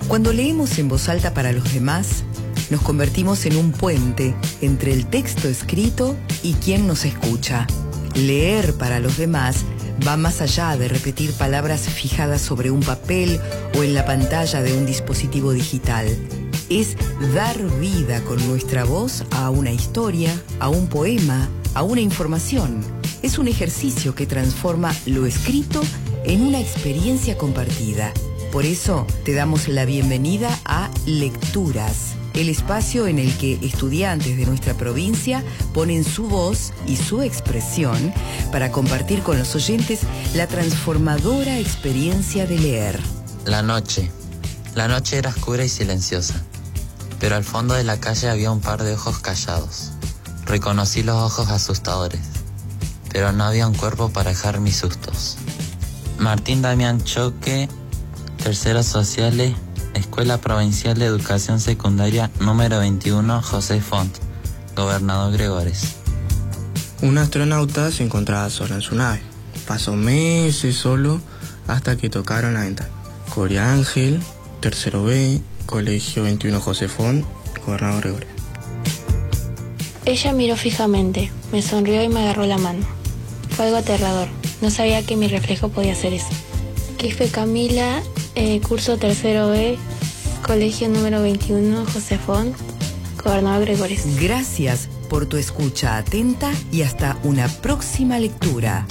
Cuando leemos en voz alta para los demás, nos convertimos en un puente entre el texto escrito y quien nos escucha. Leer para los demás va más allá de repetir palabras fijadas sobre un papel o en la pantalla de un dispositivo digital. Es dar vida con nuestra voz a una historia, a un poema, a una información. Es un ejercicio que transforma lo escrito en una experiencia compartida. Por eso te damos la bienvenida a Lecturas, el espacio en el que estudiantes de nuestra provincia ponen su voz y su expresión para compartir con los oyentes la transformadora experiencia de leer. La noche era oscura y silenciosa, pero al fondo de la calle había un par de ojos callados. Reconocí los ojos asustadores, pero no había un cuerpo para dejar mis sustos. Martín Damián Choque, Terceros Sociales, Escuela Provincial de Educación Secundaria número 21, José Font, Gobernador Gregores. Un astronauta se encontraba solo en su nave. Pasó meses solo hasta que tocaron la ventana. Coria Ángel, tercero B, Colegio 21 José Font, Gobernador Gregores. Ella miró fijamente, me sonrió y me agarró la mano. Fue algo aterrador, no sabía que mi reflejo podía hacer eso. Quispe Camila, curso tercero B, Colegio número 21 José Font, Gobernador Gregores. Gracias por tu escucha atenta y hasta una próxima lectura.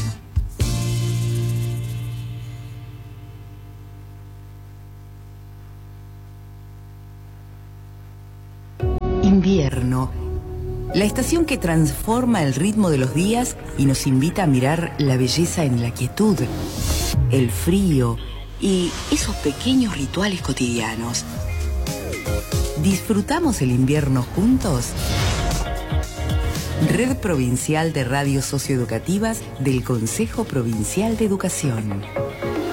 Invierno, la estación que transforma el ritmo de los días y nos invita a mirar la belleza en la quietud, el frío y esos pequeños rituales cotidianos. ¿Disfrutamos el invierno juntos? Red Provincial de Radios Socioeducativas del Consejo Provincial de Educación.